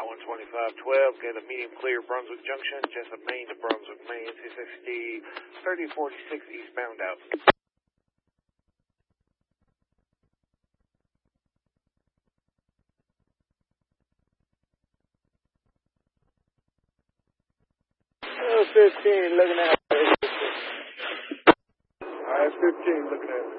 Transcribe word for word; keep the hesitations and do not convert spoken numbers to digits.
one twenty-five twelve, get a medium clear Brunswick Junction, Jessup, Maine to Brunswick, Maine, C sixty, thirty forty-six eastbound out. fifteen, looking at it. Alright, fifteen, looking at it.